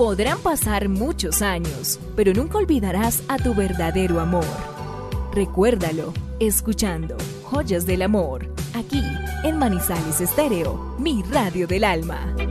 Podrán pasar muchos años, pero nunca olvidarás a tu verdadero amor. Recuérdalo, escuchando Joyas del Amor, aquí en Manizales Estéreo, mi radio del alma.